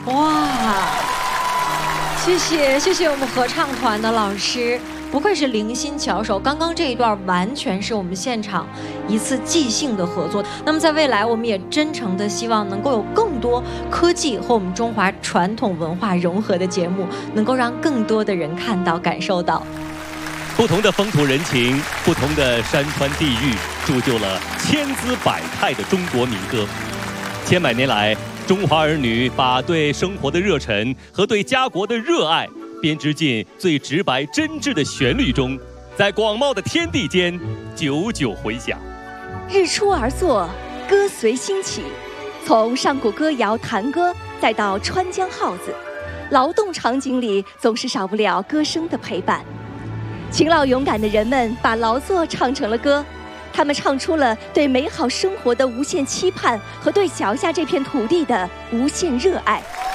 哇，谢谢我们合唱团的老师，不愧是灵心巧手。刚刚这一段完全是我们现场一次即兴的合作。那么在未来，我们也真诚的希望能够有更多科技和我们中华传统文化融合的节目，能够让更多的人看到、感受到。 不同的风土人情，不同的山川地域，铸就了千姿百态的中国民歌。千百年来，中华儿女把对生活的热忱和对家国的热爱编织进最直白真挚的旋律中，在广袤的天地间久久回响。 日出而作，歌随心起，从上古歌谣弹歌，再到川江号子，劳动场景里总是少不了歌声的陪伴。勤劳勇敢的人们把劳作唱成了歌，他们唱出了对美好生活的无限期盼和对脚下这片土地的无限热爱。